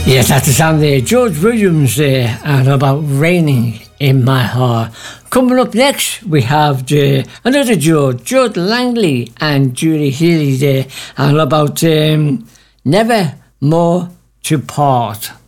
Yes, that's the sound there. George Williams there, and about raining in my heart. Coming up next, we have another George Langley and Julie Healy there, and about Never More to Part.